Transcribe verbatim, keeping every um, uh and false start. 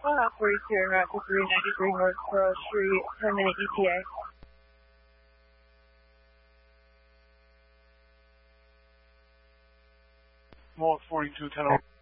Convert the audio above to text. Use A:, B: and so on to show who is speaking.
A: one out forty-two and route to three ninety-three North Pearl Street, ten minute E T A.
B: Vault forty-two, ten oh.